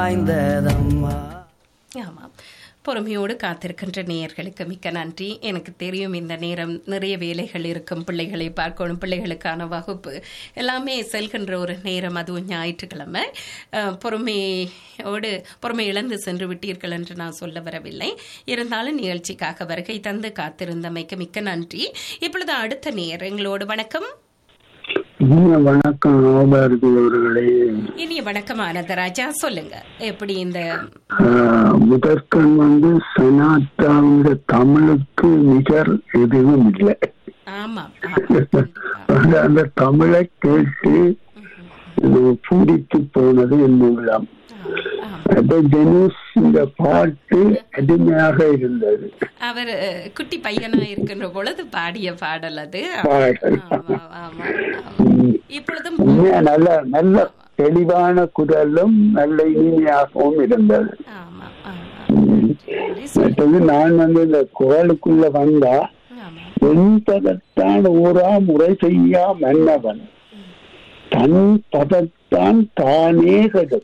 ஆமாம், பொறுமையோடு காத்திருக்கின்ற நேயர்களுக்கு மிக்க நன்றி. எனக்கு தெரியும் இந்த நேரம் நிறைய வேலைகள் இருக்கும், பிள்ளைகளை பார்க்கணும், பிள்ளைகளுக்கான வகுப்பு எல்லாமே செல்கின்ற ஒரு நேரம், அதுவும் ஞாயிற்றுக்கிழமை. பொறுமை இழந்து சென்று விட்டீர்கள் என்று நான் சொல்ல வரவில்லை. இருந்தாலும் நிகழ்ச்சிக்காக வருகை தந்து காத்திருந்தமைக்கு மிக்க நன்றி. இப்பொழுது அடுத்த நேயர் எங்களோடு. வணக்கம். வணக்கம் அவர்களே. இனிய வணக்கம் ஆனந்தராஜா, சொல்லுங்க. எப்படி இந்த முதற்கண் சனாத்தாவிட தமிழுக்கு நிகர் எதுவும் இல்லை. ஆமாம், அந்த தமிழை கேட்டு பூரித்து போனது என்னும். இந்த பாட்டு அடிமையாக இருந்தது. அவர் குட்டி பையனா இருக்கின்ற பொழுது பாடிய பாடல் அது. இப்பொழுதும் நல்ல நல்ல தெளிவான குரலும் நல்ல இனிமையாகவும் இருந்தது. நான் இந்த குரலுக்குள்ள வந்தா, என் பதத்தான் ஊரா முறை செய்யா மன்னவன், தன் பதத்தான் தானே கெடும்.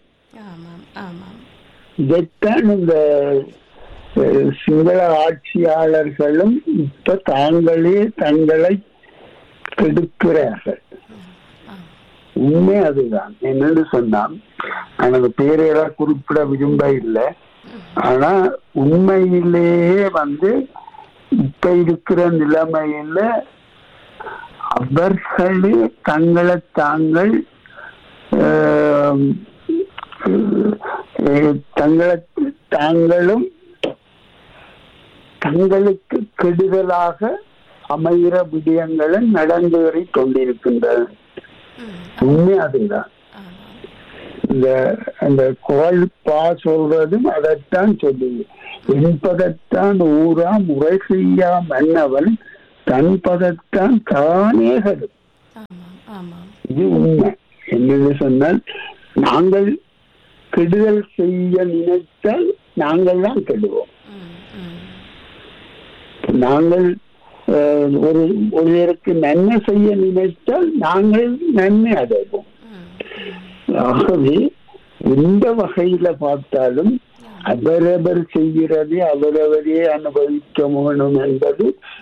இதைத்தான் இந்த சிங்கள ஆட்சியாளர்களும் இப்ப தாங்களே தங்களை கெடுக்கிறார்கள். உண்மை அதுதான். என்னன்னு சொன்னா, எனக்கு பேரெல்லாம் குறிப்பிட விரும்ப இல்லை, ஆனா உண்மையிலேயே இப்ப இருக்கிற நிலைமையில அவர்களே தங்களை தாங்கள் தாங்களும் தங்களுக்கு கெடுதலாக அமைகிற விடயங்களும் நடந்தேறி கொண்டிருக்கின்றது. உண்மை அதுதான். இந்த குரல் பா சொல்றதும் அதைத்தான் சொல்லுது. என் பதத்தான் ஊரா முறை செய்யா மன்னவன், தன் பதத்தான் தானே கெடும். இது உண்மை. என்னன்னு சொன்னால், நாங்கள் கெடுதல் செய்ய நினைத்தால் நாங்கள் தான் கெடுவோம். நாங்கள் ஒருவருக்கு நன்மை செய்ய நினைத்தால் நாங்கள் நன்மை அடைவோம். ஆகவே எந்த வகையில பார்த்தாலும் அவரவர் செய்கிறதை அவரவரே அனுபவிக்க வேணும் என்பது